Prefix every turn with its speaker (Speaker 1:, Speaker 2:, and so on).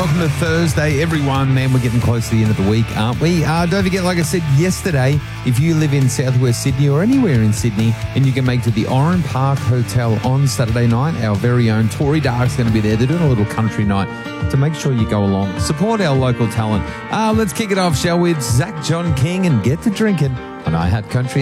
Speaker 1: welcome to Thursday, everyone. Man, we're getting close to the end of the week, aren't we? Don't forget, like I said yesterday, if you live in southwest Sydney or anywhere in Sydney and you can make to the Oran Park Hotel on Saturday night, our very own Tory Dark's going to be there. They're doing a little country night, so make sure you go along. Support our local talent. Let's kick it off, shall we? It's Zach John King and Get to Drinking on iHeart Country.